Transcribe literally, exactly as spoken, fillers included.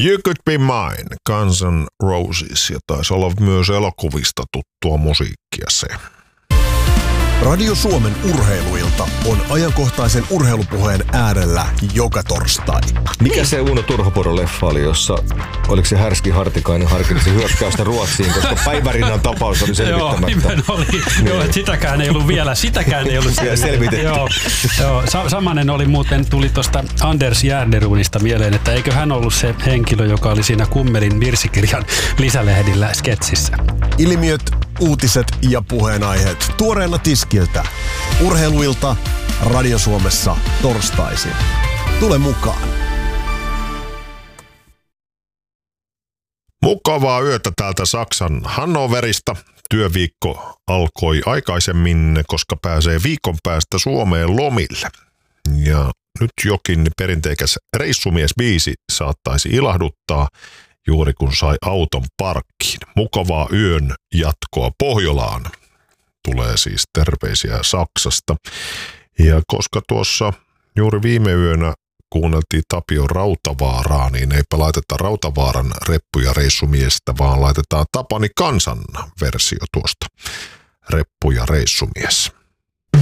You Could Be Mine, Guns N' Roses, ja taisi olla myös elokuvista tuttua musiikkia se. Radio Suomen urheiluilta on ajankohtaisen urheilupuheen äärellä joka torstai. Mikä niin. Se Uno Turhopuro-leffa oli, jossa oliko se Härski Hartikainen harkitsi hyökkäystä Ruotsiin, koska Päivärinnan tapaus oli selvittämättä. Joo, nimen oli. Niin. Joo, sitäkään ei ollut vielä, sitäkään ei ollut selvitetty. Joo, joo. Sa- samanen oli muuten, tuli tuosta Anders Järnerunista mieleen, että eikö hän ollut se henkilö, joka oli siinä Kummelin virsikirjan lisälehdillä sketsissä. Ilmiöt, uutiset ja puheenaiheet tuoreena tiskiltä. Urheiluilta Radio Suomessa torstaisin. Tule mukaan. Mukavaa yötä täältä Saksan Hannoverista. Työviikko alkoi aikaisemmin, koska pääsee viikon päästä Suomeen lomille. Ja nyt jokin perinteikäs reissumies-biisi saattaisi ilahduttaa juuri kun sai auton parkkiin. Mukavaa yön jatkoa Pohjolaan. Tulee siis terveisiä Saksasta. Ja koska tuossa juuri viime yönä kuunneltiin Tapio Rautavaaraa, niin eipä laiteta Rautavaaran reppu- ja reissumiestä, vaan laitetaan Tapani Kansan versio tuosta Reppu ja reissumies.